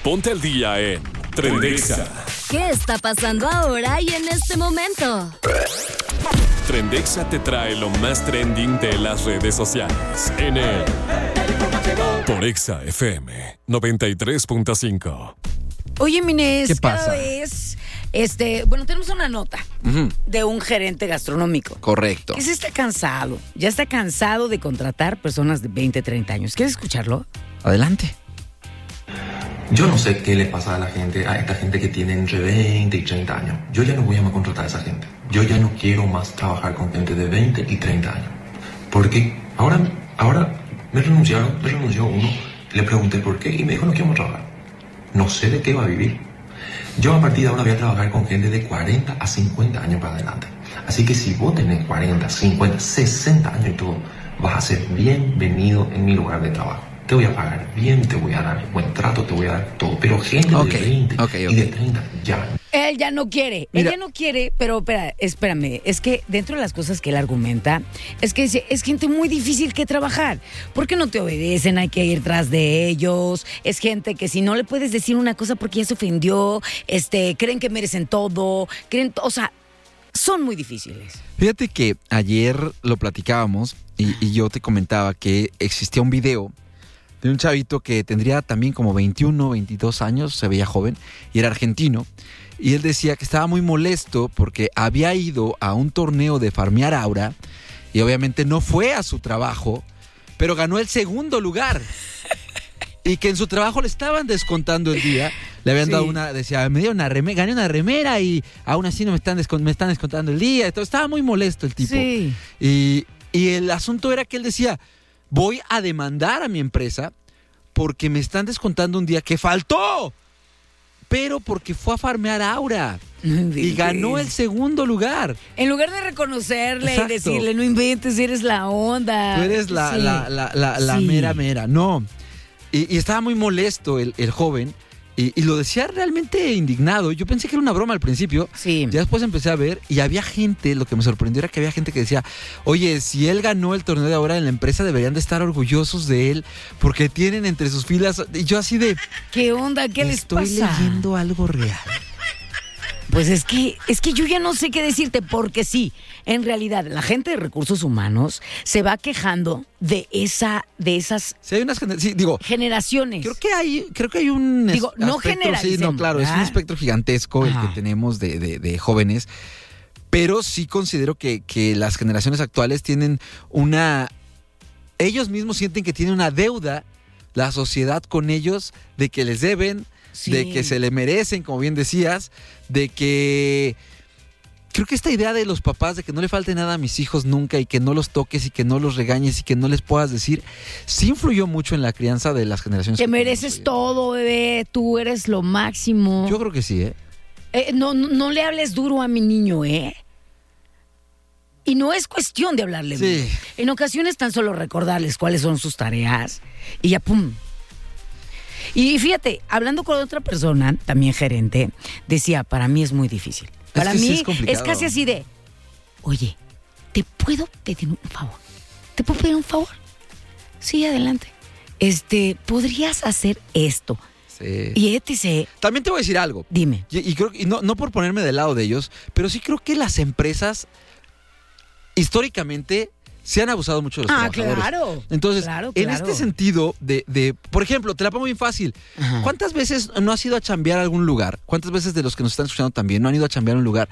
Ponte al día en Trendexa. ¿Qué está pasando ahora y en este momento? Trendexa te trae lo más trending de las redes sociales en el por Exa FM 93.5. Oye, Minés, ¿qué pasa? cada vez, tenemos una nota de un gerente gastronómico. Correcto. Que ya está cansado de contratar personas de 20, 30 años. ¿Quieres escucharlo? Adelante. Yo no sé qué le pasa a esta gente que tiene entre 20 y 30 años. Yo ya no voy a más contratar a esa gente. Yo ya no quiero más trabajar con gente de 20 y 30 años. Porque ahora me renunció uno, le pregunté por qué y me dijo no quiero más trabajar. No sé de qué va a vivir. Yo a partir de ahora voy a trabajar con gente de 40 a 50 años para adelante. Así que si vos tenés 40, 50, 60 años y todo, vas a ser bienvenido en mi lugar de trabajo. Te voy a pagar bien, te voy a dar buen trato, te voy a dar todo. Pero gente de 20 y de 30 ya. Él ya no quiere. Mira. Ella no quiere, pero espérame. Es que dentro de las cosas que él argumenta, es que dice, es gente muy difícil que trabajar. Porque no te obedecen, hay que ir tras de ellos. Es gente que si no le puedes decir una cosa porque ya se ofendió, creen que merecen todo, son muy difíciles. Fíjate que ayer lo platicábamos y yo te comentaba que existía un video de un chavito que tendría también como 21, 22 años, se veía joven, y era argentino. Y él decía que estaba muy molesto porque había ido a un torneo de farmear aura y obviamente no fue a su trabajo, pero ganó el segundo lugar. Y que en su trabajo le estaban descontando el día. Le habían dado gané una remera y aún así no me están descontando el día. Entonces, estaba muy molesto el tipo. Sí. Y el asunto era que él decía, voy a demandar a mi empresa porque me están descontando un día que faltó. Pero porque fue a farmear aura y ganó el segundo lugar. En lugar de reconocerle Exacto. y decirle, no inventes, eres la onda. Tú eres la mera. No. Y estaba muy molesto el joven y lo decía realmente indignado. Yo pensé que era una broma al principio. Sí. Ya después empecé a ver y había gente, lo que me sorprendió era que había gente que decía, oye, si él ganó el torneo de ahora en la empresa deberían de estar orgullosos de él porque tienen entre sus filas. Y yo así de, ¿qué onda? ¿Qué les pasa? estoy leyendo algo real. Pues es que yo ya no sé qué decirte, porque sí, en realidad la gente de recursos humanos se va quejando de esas Sí, hay unas generaciones. Creo que hay un no espectro, generalicemos, sí, no, claro, es un ¿verdad? espectro gigantesco el que tenemos de jóvenes, pero sí considero que las generaciones actuales tienen ellos mismos sienten que tienen una deuda la sociedad con ellos de que les deben, Sí. de que se le merecen, como bien decías, de que creo que esta idea de los papás de que no le falte nada a mis hijos nunca y que no los toques y que no los regañes y que no les puedas decir, sí influyó mucho en la crianza de las generaciones. Te mereces todo, bebé, tú eres lo máximo. Yo creo que sí, No le hables duro a mi niño, Y no es cuestión de hablarle duro. Sí. En ocasiones tan solo recordarles cuáles son sus tareas y ya pum. Y fíjate, hablando con otra persona, también gerente, decía, para mí es muy difícil. Para que sí mí es complicado. es casi así de, oye, ¿te puedo pedir un favor? ¿Te puedo pedir un favor? Sí, adelante. ¿Podrías hacer esto? Sí. Y etc. También te voy a decir algo. Dime. Y creo que no por ponerme del lado de ellos, pero sí creo que las empresas históricamente se han abusado mucho de los trabajadores. Claro. Entonces, Claro. en este sentido de, por ejemplo, te la pongo bien fácil. Ajá. ¿Cuántas veces no has ido a chambear a algún lugar? ¿Cuántas veces de los que nos están escuchando también no han ido a chambear a un lugar?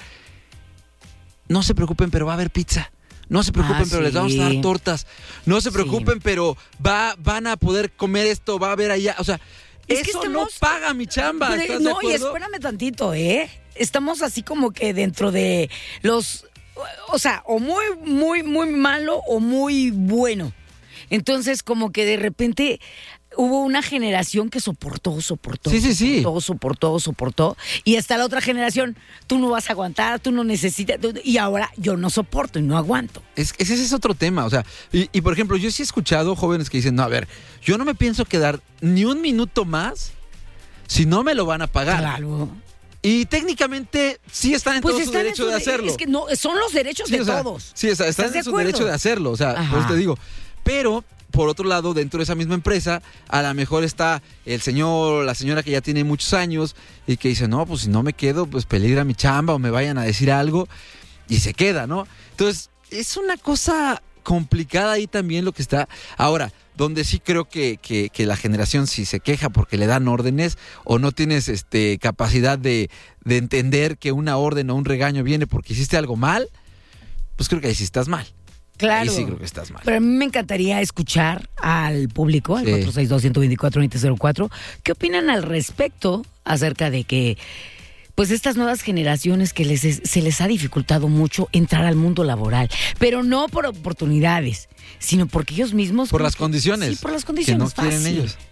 No se preocupen, pero va a haber pizza. No se preocupen, pero sí. les vamos a dar tortas. No se preocupen, pero van a poder comer esto, va a haber allá. O sea, Es que eso no paga mi chamba. Pero, ¿Estás de no, y acuerdo? espérame tantito, Estamos así como que dentro de los... O sea, o muy, muy, muy malo o muy bueno. Entonces, como que de repente hubo una generación que soportó. Sí. Soportó. Y hasta la otra generación, tú no vas a aguantar, tú no necesitas. Y ahora yo no soporto y no aguanto. Ese es otro tema, o sea, y por ejemplo, yo sí he escuchado jóvenes que dicen, no, a ver, yo no me pienso quedar ni un minuto más si no me lo van a pagar. Claro. Y técnicamente sí están en todo su derecho de hacerlo. Es que no, son los derechos de todos. Sí, están en su derecho de hacerlo, o sea, Ajá. por eso te digo. Pero por otro lado, dentro de esa misma empresa, a lo mejor está el señor, la señora que ya tiene muchos años y que dice, no, pues si no me quedo, pues peligra mi chamba o me vayan a decir algo, y se queda, ¿no? Entonces, es una cosa complicada ahí también lo que está. Ahora, donde sí creo que la generación, si se queja porque le dan órdenes o no tienes capacidad de entender que una orden o un regaño viene porque hiciste algo mal, pues creo que ahí sí estás mal. Claro. Ahí sí creo que estás mal. Pero a mí me encantaría escuchar al público, al Sí. 462-124-2004, ¿qué opinan al respecto acerca de que pues estas nuevas generaciones que se les ha dificultado mucho entrar al mundo laboral, pero no por oportunidades, sino porque ellos mismos... Por las condiciones. Sí, por las condiciones. Que no quieren fácil. ellos.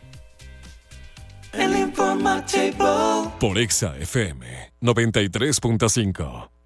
Por Exa FM 93.5.